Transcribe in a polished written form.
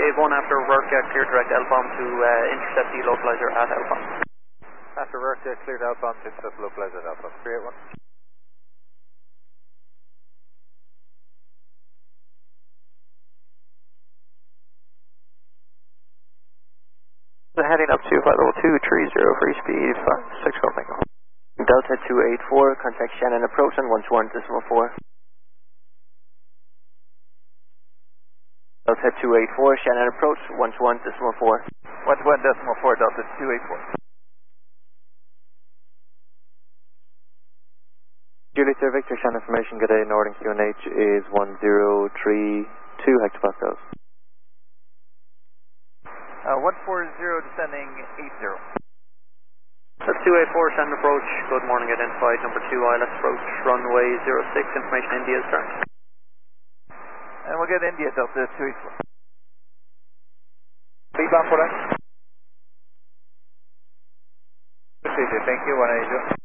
A1 after work, clear direct LBOM to intercept the localizer at LBOM. After work, cleared LBOM to intercept localizer at LBOM. 381. Heading up to flight level 230, free speed, 6 Golf Tango. Delta 284, contact Shannon approach on 121.4. Delta 284, Shannon approach, 121.4. 121.4, Delta 284. Juliet Victor, Shannon information, good day, Northern QNH is 1032 hectopascals. 140 descending 80. That's 284, Shannon approach, good morning, identified number 2 ILS approach, runway 06, information India start. And we'll get India, Delta 284. Please on for that. Thank you, 180.